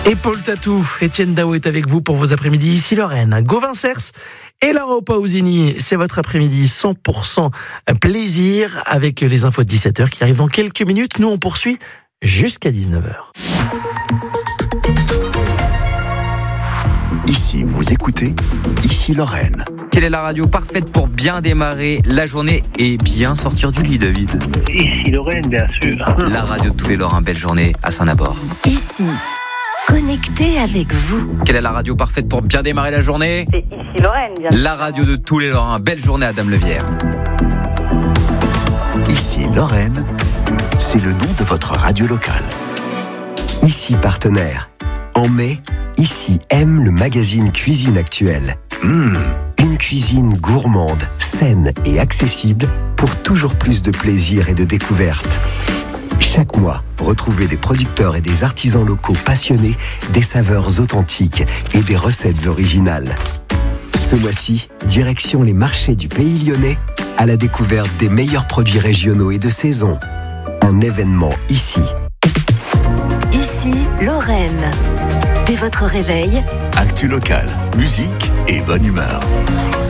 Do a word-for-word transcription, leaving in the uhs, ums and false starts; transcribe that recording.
Et Paul Tatou, Étienne Dao est avec vous pour vos après-midi ici Lorraine. Gauvin Cers et Laura Pausini, c'est votre après-midi cent pour cent plaisir avec les infos de dix-sept heures qui arrivent dans quelques minutes. Nous on poursuit jusqu'à dix-neuf heures. Ici, vous écoutez, ici Lorraine. Quelle est la radio parfaite pour bien démarrer la journée et bien sortir du lit, David? Ici Lorraine, bien sûr. La radio de tous les Lorrains, belle journée à Saint-Nabord. Ici, connecté avec vous. Quelle est la radio parfaite pour bien démarrer la journée? C'est ici Lorraine, bien sûr. La radio de tous les Lorrains, belle journée à Dame Levière. Ici Lorraine, c'est le nom de votre radio locale. Ici partenaire. En mai, Ici aime le magazine Cuisine Actuelle. Mmh, une cuisine gourmande, saine et accessible pour toujours plus de plaisir et de découverte. Chaque mois, retrouvez des producteurs et des artisans locaux passionnés des saveurs authentiques et des recettes originales. Ce mois-ci, direction les marchés du Pays Lyonnais à la découverte des meilleurs produits régionaux et de saison. Un événement ici. Ici, Lorraine. Dès votre réveil, Actu local, musique et bonne humeur.